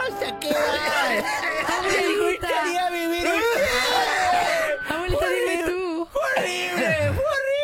¿Hasta qué edad? Abuelita. Me gustaría vivir Abuelita, dime tú. horrible.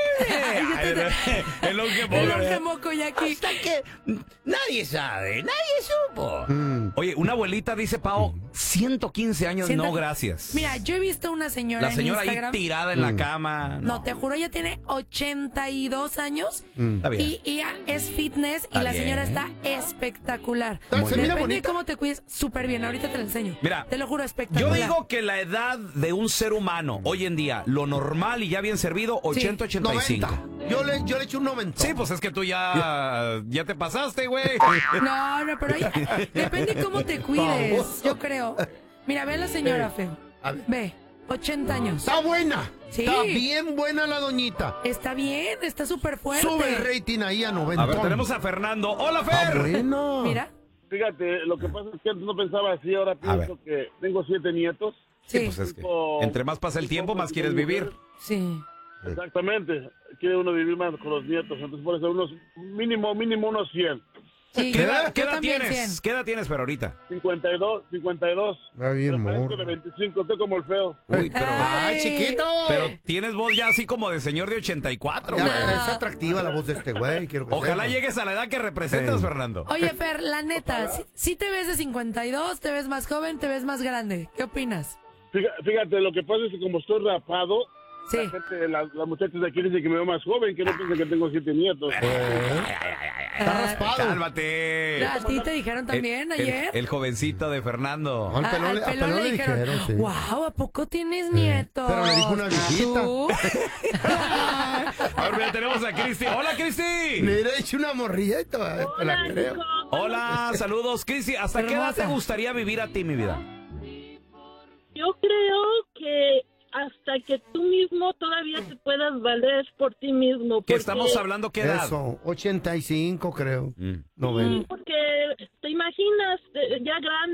El El moco ya aquí. Hasta que nadie sabe, nadie supo. Oye, una abuelita dice, Pao, 115 años, Siento- no gracias. Mira, yo he visto una señora La señora en ahí Instagram. tirada en la cama. No, te juro, ella tiene 82 años Está bien. y ella es fitness y Está la señora bien. está espectacular. Se mira Depende de bonita. cómo te cuides, súper bien. Ahorita te la enseño. Mira, te lo juro, Yo espectacular. digo que la edad de un ser humano hoy en día, lo normal y ya bien servido, 80-85. 90. Yo le echo un 90. Sí, pues es que tú ya te pasaste, güey. No, pero depende cómo te cuides, Vamos. yo creo. Mira, ve a la señora, feo. A ver. Ve, 80 años. Está buena. Sí. Está bien buena la doñita. Está bien, está súper fuerte. Sube el rating ahí a 90. A ver, tenemos a Fernando. ¡Hola, Está Fer! buena. Mira, Fíjate, lo que pasa es que antes no pensaba así, ahora pienso que tengo 7 nietos. Sí, sí, pues es que Tipo- entre más pasa el tiempo, más quieres vivir. sí. Exactamente, quiere uno vivir más con los nietos, entonces por eso mínimo unos 100. Sí, ¿Qué edad, yo también tienes? 100. ¿Qué edad tienes, Fer, ahorita? 52. Está bien, Me parezco morro. de 25, estoy como el feo. Uy, pero... Ay, chiquito. Pero tienes voz ya así como de señor de 84, Ya, güey. es atractiva la voz de este güey. quiero que Ojalá sepas. llegues a la edad que representas, Sí. Fernando. Oye, Fer, la neta, si te ves de 52, te ves más joven, te ves más grande. ¿Qué opinas? Fíjate, lo que pasa es que como estoy rapado, Sí. la gente, las muchachas de aquí dicen que me veo más joven, que no piensan que tengo 7 nietos. Está raspado. Cálmate. A ti te dijeron también ayer. El jovencito de Fernando. Al pelón, Al pelón le dijeron, sí. wow, ¿a poco tienes nietos? Pero le dijo una viejita. ¿Tú? Ahora ya tenemos a Cristi. ¡Hola, Cristi! Le he hecho una morrilla y te la creo. Hola, saludos, Cristi. ¿Hasta qué edad te Hermosa. gustaría vivir a ti, mi vida? Yo creo que hasta que tú mismo todavía te puedas valer por ti mismo. ¿Qué porque- estamos hablando? ¿Qué edad? Eso, 85 creo. Mm. 90. Porque te imaginas ya grande.